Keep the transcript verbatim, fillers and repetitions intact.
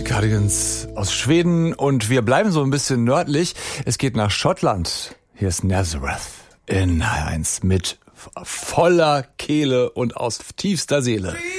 Cardigans aus Schweden und wir bleiben so ein bisschen nördlich. Es geht nach Schottland. Hier ist Nazareth in H eins mit voller Kehle und aus tiefster Seele.